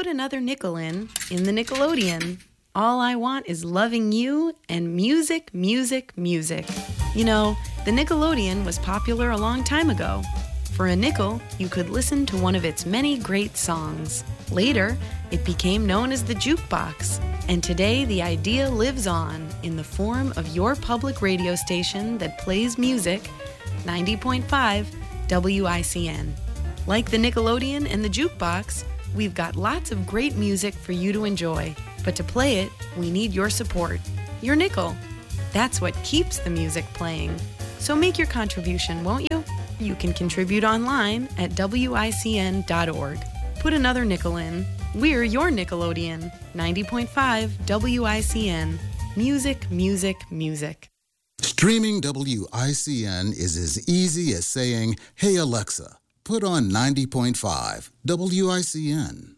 put another nickel in the Nickelodeon. All I Want Is Loving You and Music, Music, Music. You know, the Nickelodeon was popular a long time ago. For a nickel, you could listen to one of its many great songs. Later, it became known as the jukebox. And today, the idea lives on in the form of your public radio station that plays music, 90.5 WICN. Like the Nickelodeon and the jukebox, we've got lots of great music for you to enjoy. But to play it, we need your support. Your nickel. That's what keeps the music playing. So make your contribution, won't you? You can contribute online at WICN.org. Put another nickel in. We're your Nickelodeon. 90.5 WICN. Music, music, music. Streaming WICN is as easy as saying, "Hey Alexa, put on 90.5 WICN."